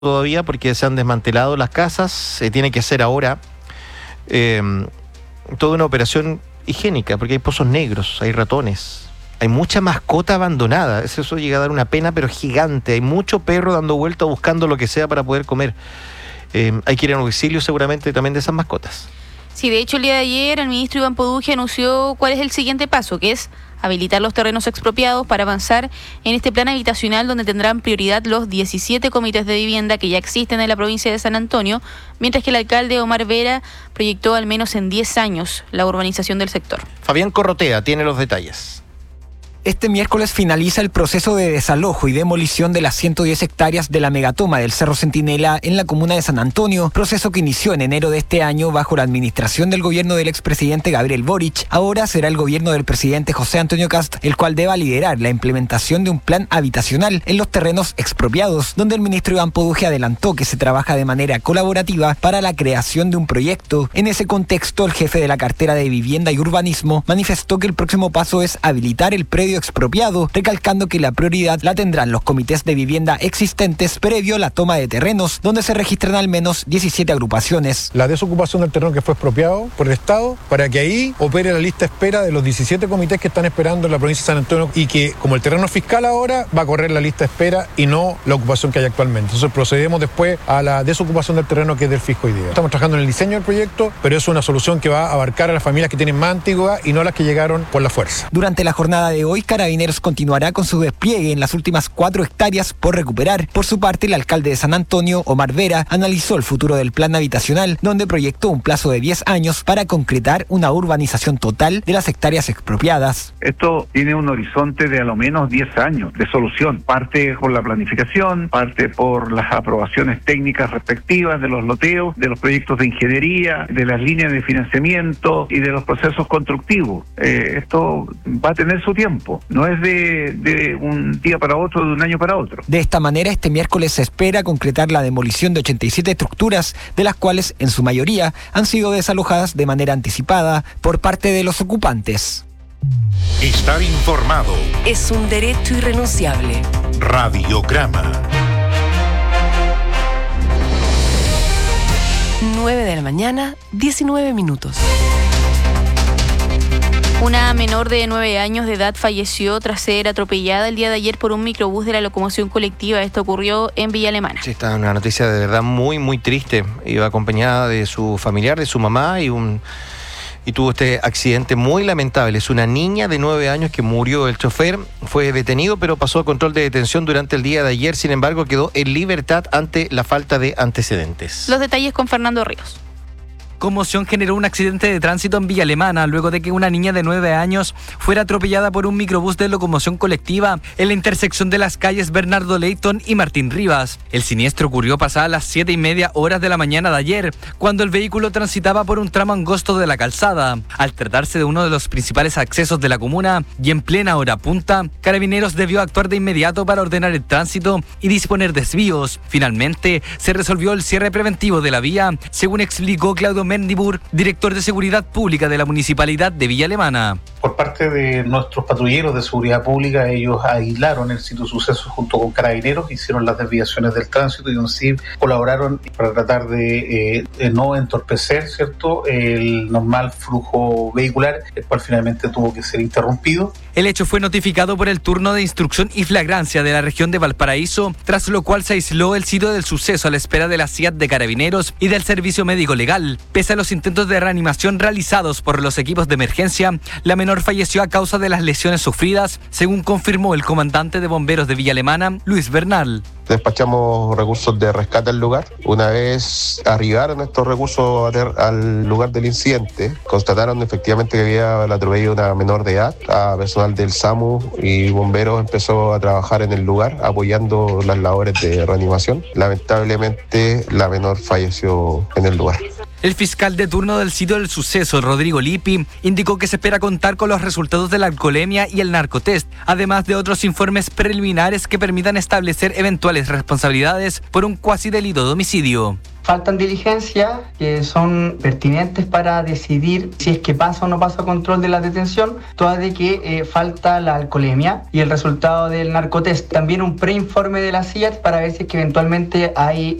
todavía porque se han desmantelado las casas. Se tiene que hacer ahora toda una operación higiénica porque hay pozos negros, hay ratones, hay mucha mascota abandonada. Eso llega a dar una pena pero gigante. Hay mucho perro dando vuelta buscando lo que sea para poder comer. Hay que ir en auxilio seguramente también de esas mascotas. Sí, de hecho el día de ayer el ministro Iván Poduje anunció cuál es el siguiente paso, que es habilitar los terrenos expropiados para avanzar en este plan habitacional donde tendrán prioridad los 17 comités de vivienda que ya existen en la provincia de San Antonio, mientras que el alcalde Omar Vera proyectó al menos en 10 años la urbanización del sector. Fabián Corrotea tiene los detalles. Este miércoles finaliza el proceso de desalojo y demolición de las 110 hectáreas de la megatoma del Cerro Centinela en la comuna de San Antonio, proceso que inició en enero de este año bajo la administración del gobierno del expresidente Gabriel Boric. Ahora será el gobierno del presidente José Antonio Kast el cual deba liderar la implementación de un plan habitacional en los terrenos expropiados, donde el ministro Iván Poduje adelantó que se trabaja de manera colaborativa para la creación de un proyecto. En ese contexto, el jefe de la cartera de Vivienda y Urbanismo manifestó que el próximo paso es habilitar el predio expropiado, recalcando que la prioridad la tendrán los comités de vivienda existentes previo a la toma de terrenos, donde se registran al menos 17 agrupaciones. La desocupación del terreno que fue expropiado por el Estado, para que ahí opere la lista de espera de los 17 comités que están esperando en la provincia de San Antonio, y que como el terreno es fiscal ahora, va a correr la lista de espera y no la ocupación que hay actualmente. Entonces procedemos después a la desocupación del terreno que es del fisco hoy día. Estamos trabajando en el diseño del proyecto, pero es una solución que va a abarcar a las familias que tienen más antigüedad y no las que llegaron por la fuerza. Durante la jornada de hoy, Carabineros continuará con su despliegue en las últimas 4 hectáreas por recuperar. Por su parte, el alcalde de San Antonio, Omar Vera, analizó el futuro del plan habitacional, donde proyectó un plazo de 10 años para concretar una urbanización total de las hectáreas expropiadas. Esto tiene un horizonte de a lo menos 10 años de solución. Parte por la planificación, parte por las aprobaciones técnicas respectivas de los loteos, de los proyectos de ingeniería, de las líneas de financiamiento y de los procesos constructivos. Esto va a tener su tiempo. No es de un día para otro, de un año para otro. De esta manera, este miércoles se espera concretar la demolición de 87 estructuras, de las cuales, en su mayoría, han sido desalojadas de manera anticipada por parte de los ocupantes. Estar informado es un derecho irrenunciable. Radiograma. 9 de la mañana, 19 minutos. Una menor de 9 años de edad falleció tras ser atropellada el día de ayer por un microbús de la locomoción colectiva. Esto ocurrió en Villa Alemana. Sí, está una noticia de verdad muy, muy triste. Iba acompañada de su familiar, de su mamá, y tuvo este accidente muy lamentable. Es una niña de 9 años que murió. El chofer fue detenido, pero pasó a control de detención durante el día de ayer. Sin embargo, quedó en libertad ante la falta de antecedentes. Los detalles con Fernando Ríos. Conmoción generó un accidente de tránsito en Villa Alemana luego de que una niña de 9 años fuera atropellada por un microbús de locomoción colectiva en la intersección de las calles Bernardo Leighton y Martín Rivas. El siniestro ocurrió pasadas las 7:30 de la mañana de ayer, cuando el vehículo transitaba por un tramo angosto de la calzada. Al tratarse de uno de los principales accesos de la comuna y en plena hora punta, Carabineros debió actuar de inmediato para ordenar el tránsito y disponer desvíos. Finalmente, se resolvió el cierre preventivo de la vía, según explicó Claudio Mendibur, director de Seguridad Pública de la Municipalidad de Villa Alemana. Por parte de nuestros patrulleros de seguridad pública, ellos aislaron el sitio de suceso junto con Carabineros, hicieron las desviaciones del tránsito y así colaboraron para tratar de no entorpecer, ¿cierto?, el normal flujo vehicular, el cual finalmente tuvo que ser interrumpido. El hecho fue notificado por el turno de instrucción y flagrancia de la región de Valparaíso, tras lo cual se aisló el sitio del suceso a la espera de la CIAT de Carabineros y del Servicio Médico Legal. Pese a los intentos de reanimación realizados por los equipos de emergencia, la menor falleció a causa de las lesiones sufridas, según confirmó el comandante de bomberos de Villa Alemana, Luis Bernal. Despachamos recursos de rescate al lugar. Una vez arribaron estos recursos al lugar del incidente, constataron efectivamente que había el atropello de una menor de edad. A personal del SAMU y bomberos empezó a trabajar en el lugar apoyando las labores de reanimación. Lamentablemente la menor falleció en el lugar. El fiscal de turno del sitio del suceso, Rodrigo Lippi, indicó que se espera contar con los resultados de la alcoholemia y el narcotest, además de otros informes preliminares que permitan establecer eventuales responsabilidades por un cuasi delito de homicidio. Faltan diligencias que son pertinentes para decidir si es que pasa o no pasa control de la detención, toda de que falta la alcoholemia y el resultado del narcotest. También un preinforme de la CIAT para ver si es que eventualmente hay